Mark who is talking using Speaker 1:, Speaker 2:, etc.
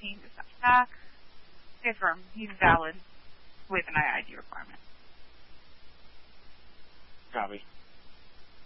Speaker 1: team to step back. Confirm he's valid with an IID requirement.
Speaker 2: Copy.